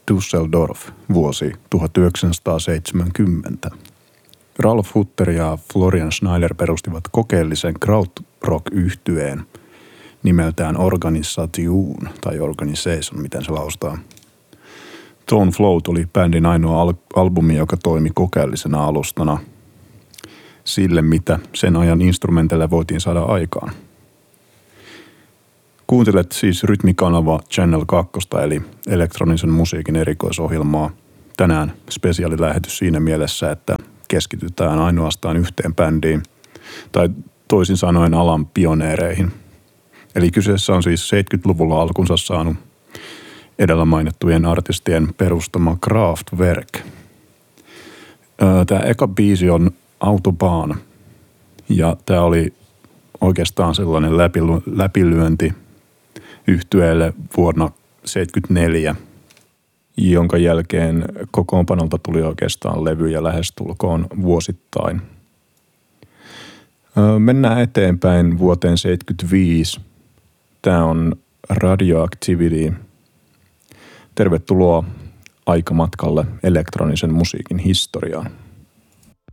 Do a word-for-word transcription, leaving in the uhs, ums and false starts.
Düsseldorf, vuosi tuhatyhdeksänsataaseitsemänkymmentä. Ralf Hutter ja Florian Schneider perustivat kokeellisen krautrock-yhtyeen nimeltään Organisation tai Organization, miten se laustaa. Tone Float oli bändin ainoa al- albumi, joka toimi kokeellisena alustana sille, mitä sen ajan instrumenteille voitiin saada aikaan. Kuuntelet siis rytmikanava Channel kaksi eli elektronisen musiikin erikoisohjelmaa. Tänään spesiaalilähetys siinä mielessä, että keskitytään ainoastaan yhteen bändiin, tai toisin sanoen alan pioneereihin. Eli kyseessä on siis seitsemänkymmentäluvulla alkunsa saanut edellä mainittujen artistien perustama Kraftwerk. Tämä eka biisi on Autobahn, ja tämä oli oikeastaan sellainen läpilyönti yhtyeelle vuonna seitsemänkymmentäneljä, jonka jälkeen kokoonpanolta tuli oikeastaan levyjä lähestulkoon vuosittain. Mennään eteenpäin vuoteen seitsemänkymmentäviisi. Tämä on Radioactivity. Tervetuloa aikamatkalle elektronisen musiikin historiaan.